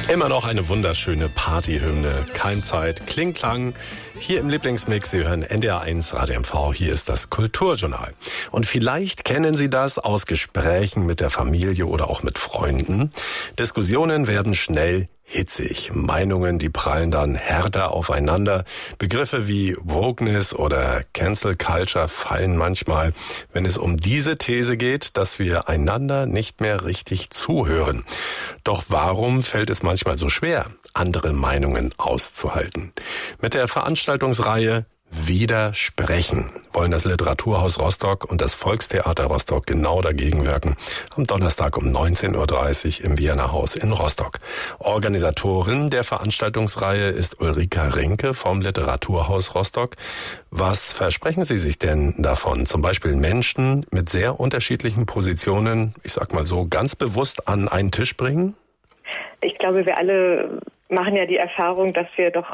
Immer noch eine wunderschöne Partyhymne. Keimzeit, Klingklang. Hier im Lieblingsmix, Sie hören NDR1 Radio MV. Hier ist das Kulturjournal. Und vielleicht kennen Sie das aus Gesprächen mit der Familie oder auch mit Freunden. Diskussionen werden schnell hitzig. Meinungen, die prallen dann härter aufeinander. Begriffe wie Wokeness oder Cancel Culture fallen manchmal, wenn es um diese These geht, dass wir einander nicht mehr richtig zuhören. Doch warum fällt es manchmal so schwer, andere Meinungen auszuhalten? Mit der Veranstaltungsreihe Widersprechen wollen das Literaturhaus Rostock und das Volkstheater Rostock genau dagegen wirken. Am Donnerstag um 19.30 Uhr im Wiener Haus in Rostock. Organisatorin der Veranstaltungsreihe ist Ulrika Rinke vom Literaturhaus Rostock. Was versprechen Sie sich denn davon? Zum Beispiel Menschen mit sehr unterschiedlichen Positionen, ich sag mal so, ganz bewusst an einen Tisch bringen? Ich glaube, wir alle machen ja die Erfahrung, dass wir doch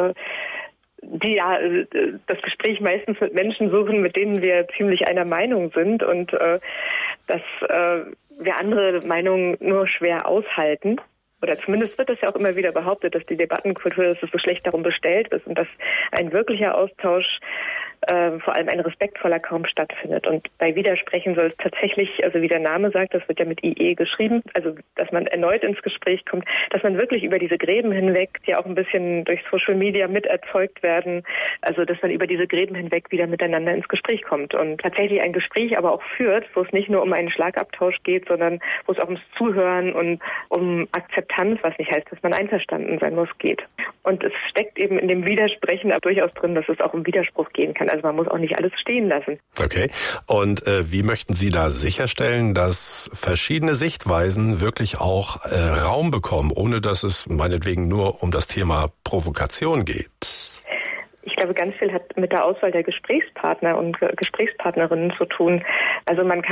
das Gespräch meistens mit Menschen suchen, mit denen wir ziemlich einer Meinung sind und dass wir andere Meinungen nur schwer aushalten. Oder zumindest wird es ja auch immer wieder behauptet, dass die Debattenkultur, dass es so schlecht darum bestellt ist und dass ein wirklicher Austausch, vor allem ein respektvoller, kaum stattfindet. Und bei Widersprechen soll es tatsächlich, also wie der Name sagt, das wird ja mit IE geschrieben, also dass man erneut ins Gespräch kommt, dass man wirklich über diese Gräben hinweg, die auch ein bisschen durch Social Media mit erzeugt werden, also dass man über diese Gräben hinweg wieder miteinander ins Gespräch kommt und tatsächlich ein Gespräch aber auch führt, wo es nicht nur um einen Schlagabtausch geht, sondern wo es auch ums Zuhören und um Akzeptanz, was nicht heißt, dass man einverstanden sein muss, geht. Und es steckt eben in dem Widersprechen durchaus drin, dass es auch um Widerspruch gehen kann. Also man muss auch nicht alles stehen lassen. Okay. Und wie möchten Sie da sicherstellen, dass verschiedene Sichtweisen wirklich auch Raum bekommen, ohne dass es meinetwegen nur um das Thema Provokation geht? Ich glaube, ganz viel hat mit der Auswahl der Gesprächspartner und Gesprächspartnerinnen zu tun. Also man kann